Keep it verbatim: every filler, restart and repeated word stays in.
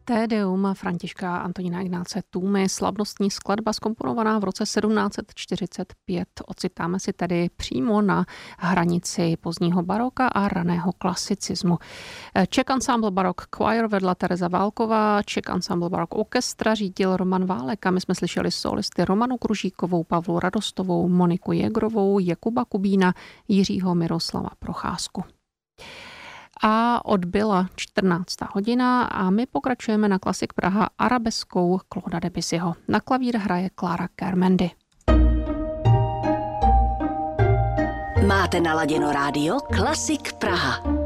Te deum Františka Antonína Ignáce Tůmy, slavnostní skladba zkomponovaná v roce sedmnáct set čtyřicet pět. Ocitáme si tedy přímo na hranici pozdního baroka a raného klasicismu. Czech Ensemble Baroque Choir vedla Tereza Válková, Czech Ensemble Baroque Orchestra řídil Roman Válek a my jsme slyšeli solisty Romanu Kružíkovou, Pavlu Radostovou, Moniku Jegrovou, Jakuba Kubína, Jiřího Miroslava Procházku. A odbyla čtrnáctá hodina a my pokračujeme na Klasik Praha arabeskou Clauda Debussyho. Na klavír hraje Clara Kermendy. Máte naladěno rádio Klasik Praha.